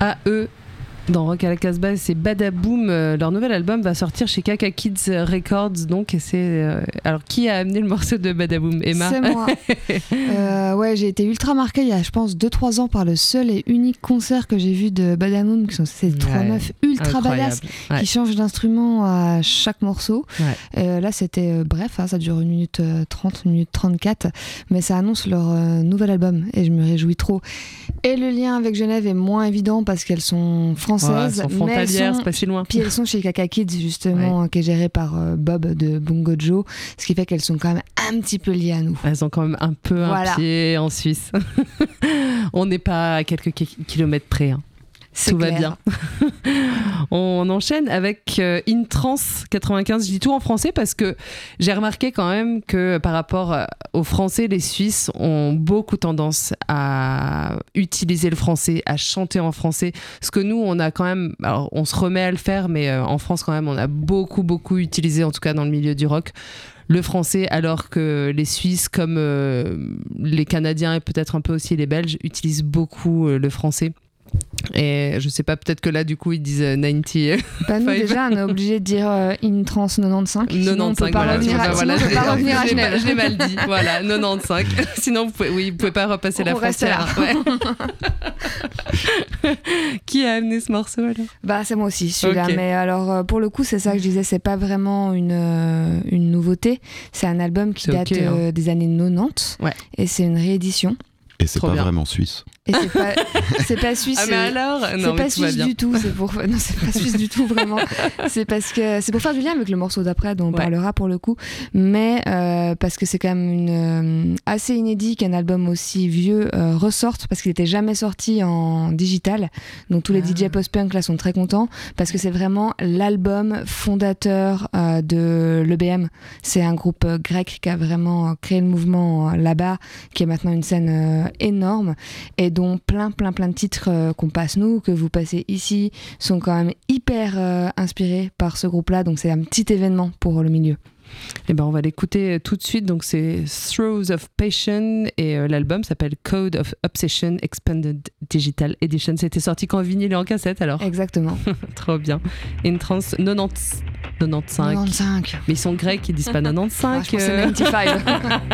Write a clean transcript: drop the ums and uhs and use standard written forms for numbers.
AE. Dans Rock à la Casbah, c'est Badaboom. Leur nouvel album va sortir chez Kaka Kids Records. Donc, alors, qui a amené le morceau de Badaboom? Emma? C'est moi. Ouais, j'ai été ultra marquée il y a, je pense, 2-3 ans par le seul et unique concert que j'ai vu de Badaboom, qui sont ces trois meufs ultra badass qui changent d'instrument à chaque morceau. Là, c'était bref, ça dure 1 minute 30, 1 minute 34, mais ça annonce leur nouvel album et je me réjouis trop. Et le lien avec Genève est moins évident parce qu'elles sont françaises, elles sont frontalières, c'est pas si loin. Puis elles sont chez Kaka Kids justement, qui est géré par Bob de Bongo Joe, ce qui fait qu'elles sont quand même un petit peu liées à nous. Elles ont quand même un peu un pied en Suisse. On n'est pas à quelques kilomètres près. Tout va bien. On enchaîne avec In Trance 95. Je dis tout en français parce que j'ai remarqué quand même que par rapport aux Français, les Suisses ont beaucoup tendance à utiliser le français, à chanter en français. Parce que nous, on a quand même... Alors, on se remet à le faire, mais en France, quand même, on a beaucoup utilisé, en tout cas dans le milieu du rock, le français, alors que les Suisses, comme les Canadiens et peut-être un peu aussi les Belges, utilisent beaucoup le français. Et je sais pas, peut-être que là du coup ils disent 90. Bah nous déjà on est obligé de dire In Trance 95. 95, on peut pas revenir à Genève. Je l'ai mal dit, voilà, 95. Sinon vous pouvez pas repasser la frontière. Qui a amené ce morceau alors? Bah c'est moi aussi celui-là, mais alors pour le coup c'est ça que je disais, c'est pas vraiment une nouveauté, c'est un album qui date des années 90 et c'est une réédition. Et c'est pas vraiment suisse. Et c'est pas suisse. Ah mais alors c'est pas suisse du tout. Non, c'est pas suisse du tout vraiment. C'est parce que c'est pour faire du lien avec le morceau d'après dont on parlera pour le coup. Mais parce que c'est quand même assez inédit qu'un album aussi vieux ressorte, parce qu'il était jamais sorti en digital. Donc tous les DJ post-punk là sont très contents parce que c'est vraiment l'album fondateur de l'EBM. C'est un groupe grec qui a vraiment créé le mouvement là-bas, qui est maintenant une scène énorme et dont plein de titres qu'on passe nous, que vous passez ici, sont quand même hyper inspirés par ce groupe-là, donc c'est un petit événement pour le milieu. Et ben on va l'écouter tout de suite, donc c'est Throes of Passion et l'album s'appelle Code of Obsession Expanded Digital Edition. C'était sorti qu'en vinyle et en cassette alors? Exactement. Trop bien. In Trance 95. Mais ils sont grecs, ils disent pas 95. Je pense que c'est 95.